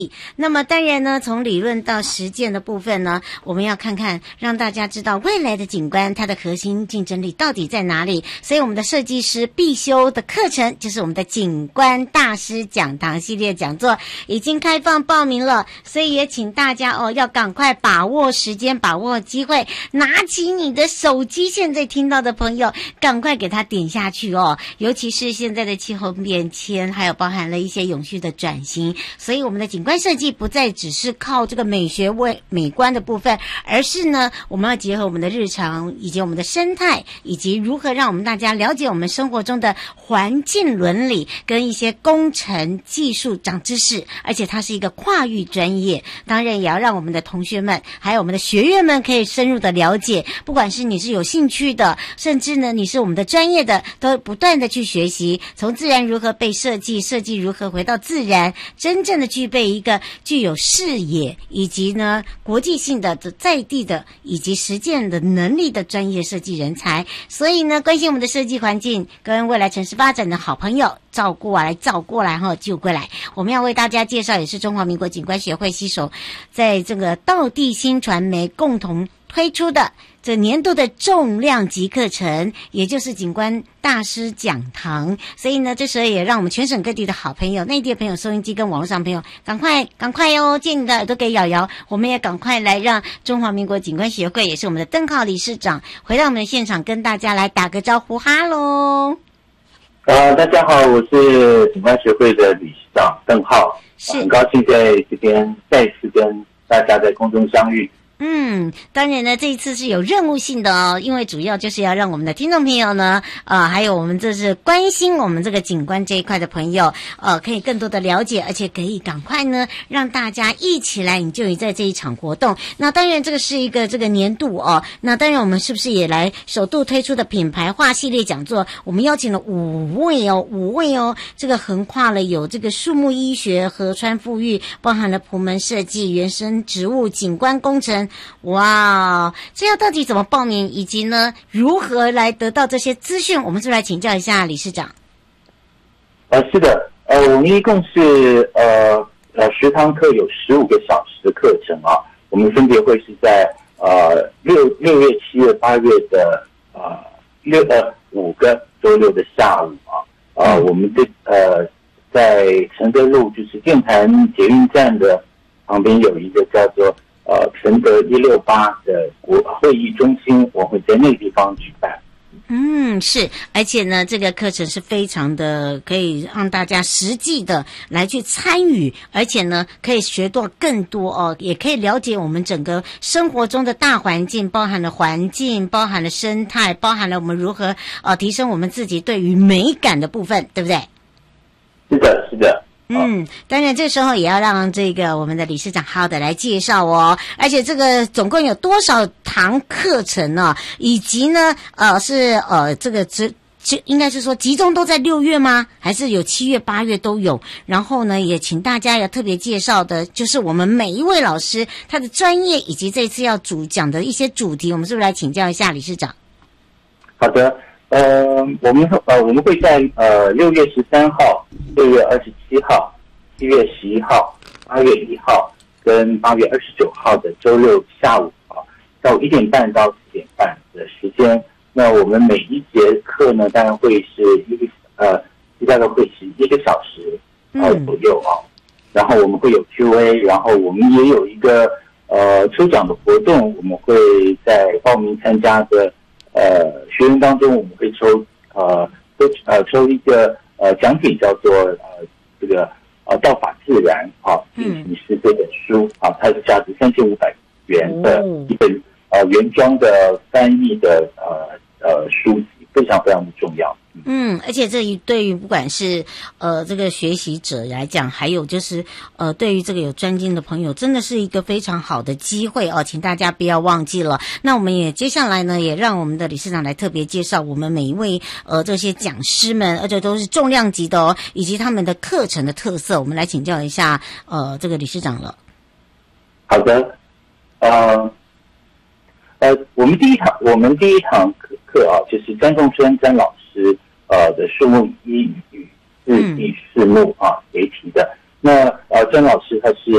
那么当然呢，从理论到实践的部分呢，我们要看看，让大家知道未来的景观它的核心竞争力到底在哪里。所以我们的设计师必修的课程就是我们的景观大师讲堂系列讲座已经开放报名了，所以也请大家要赶快把握时间，把握机会，拿起你的手机，现在听到的朋友赶快给它点下去哦。尤其是现在的气候变迁，还有包含了一些永续的转型，所以我们的景观设计不再只是靠这个美学美观的部分，而是呢，我们要结合我们的日常以及我们的生态，以及如何让我们大家了解我们生活中的环境伦理跟一些工程技术长知识，而且它是一个跨域专业，当然也要让我们的同学们还有我们的学员们可以深入的了解，不管是你是有兴趣的，甚至呢你是我们的专业的，都不断的去学习，从自然如何被设计，设计如何回到自然，真正的具备一个具有视野以及呢国际性的在地的以及实践的能力的专业设计人才。所以呢，关心我们的设计环境跟未来城市发展的好朋友，照过来救过来，我们要为大家介绍，也是中华民国景观协会携手在这个道地新传媒共同推出的这年度的重量级课程，也就是景观大师讲堂。所以呢，这时候也让我们全省各地的好朋友、内地的朋友、收音机跟网络上朋友，赶快哦，借你的耳朵给瑶瑶，我们也赶快来让中华民国景观协会，也是我们的邓浩理事长，回到我们的现场，跟大家来打个招呼，哈喽。 大家好，我是景观协会的理事长邓浩，很高兴在这边再次跟大家在空中相遇。 当然呢，这一次是有任务性的哦，因为主要就是要让我们的听众朋友呢，还有我们这是关心我们这个景观这一块的朋友，可以更多的了解，而且可以赶快呢，让大家一起来enjoy在这一场活动。那当然，这个是一个这个年度哦，那当然我们是不是也来首度推出的品牌化系列讲座？我们邀请了五位哦，这个横跨了有这个树木医学、河川富裕，包含了埔门设计、原生植物、景观工程。哇，这要到底怎么报名，以及呢如何来得到这些资讯？我们是不是来请教一下理事长？ 是的，我们一共是10堂课，有15个小时的课程啊。我们分别会是在6月、7月、8月的5个周六的下午啊。我们在承德路，就是电坛捷运站的旁边有一个叫做承德168的会议中心，我会在那个地方举办。 是，而且呢，这个课程是非常的可以让大家实际的来去参与，而且呢，可以学到更多哦，也可以了解我们整个生活中的大环境，包含了环境，包含了生态，包含了我们如何提升我们自己对于美感的部分，对不对？ 是的。 当然这时候也要让这个我们的理事长好好的来介绍哦，而且这个总共有多少堂课程呢？以及呢这个应该是说集中都在6月吗？还是有7月、8月都有？然后呢，也请大家要特别介绍的，就是我们每一位老师他的专业以及这次要主讲的一些主题，我们是不是来请教一下理事长？ 好的。我们会在6月13号、6月27号、7月11号、8月1号跟8月29号的周六下午到1点半到4点半的时间。那我们每一节课呢，当然会是大概会是1个小时左右然后我们会有 Q&A， 然后我们也有一个抽奖的活动，我们会在报名参加的学员当中，我们会抽一个奖品，叫做这个道法自然进行式这本书它是价值3500元的一本原装的翻译的书籍，非常非常的重要。 而且这对于不管是这个学习者来讲，还有就是对于这个有专精的朋友，真的是一个非常好的机会哦，请大家不要忘记了。那我们也接下来呢，也让我们的理事长来特别介绍我们每一位这些讲师们，而且都是重量级的哦，以及他们的课程的特色，我们来请教一下这个理事长了。 好的，我们第一堂课就是詹仲春詹老师的树木医与四地四木为题的。 那郑老师他是